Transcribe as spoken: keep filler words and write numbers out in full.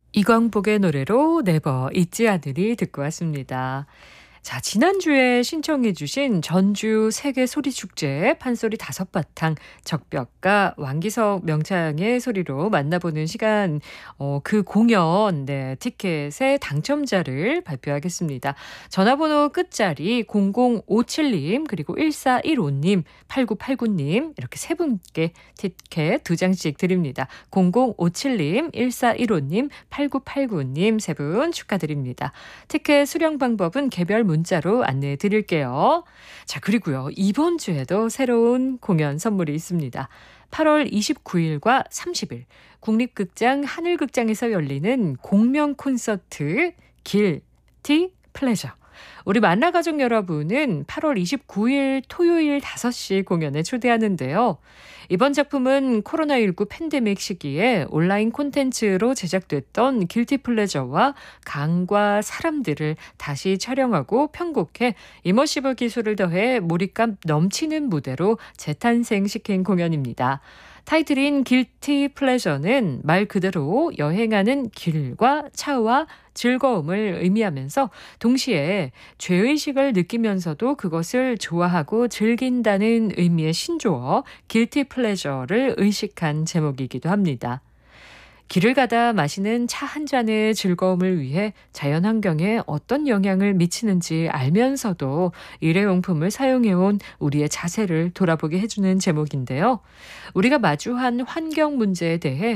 이광복의 노래로 네버 잊지 않으리 듣고 왔습니다. 자, 지난주에 신청해 주신 전주 세계 소리축제 판소리 다섯 바탕 적벽과 왕기석 명창의 소리로 만나보는 시간, 어, 그 공연 네, 티켓의 당첨자를 발표하겠습니다. 전화번호 끝자리 공공오칠 님 그리고 일사일오 님 팔구팔구 님 이렇게 세 분께 티켓 두 장씩 드립니다. 공공오칠 님 일사일오 님 팔구팔구 님 세 분 축하드립니다. 티켓 수령 방법은 개별 문자로 안내해 드릴게요. 자, 그리고요. 이번 주에도 새로운 공연 선물이 있습니다. 팔월 이십구일과 삼십일 국립극장 하늘극장에서 열리는 공명 콘서트 길티 플레저. 우리 만나가족 여러분은 팔월 이십구일 토요일 다섯 시 공연에 초대하는데요. 이번 작품은 코로나십구 팬데믹 시기에 온라인 콘텐츠로 제작됐던 길티 플레저와 강과 사람들을 다시 촬영하고 편곡해 이머시브 기술을 더해 몰입감 넘치는 무대로 재탄생시킨 공연입니다. 타이틀인 길티 플레저는 말 그대로 여행하는 길과 차와 즐거움을 의미하면서 동시에 죄의식을 느끼면서도 그것을 좋아하고 즐긴다는 의미의 신조어 길티 플레저를 의식한 제목이기도 합니다. 길을 가다 마시는 차 한 잔의 즐거움을 위해 자연환경에 어떤 영향을 미치는지 알면서도 일회용품을 사용해온 우리의 자세를 돌아보게 해주는 제목인데요. 우리가 마주한 환경 문제에 대해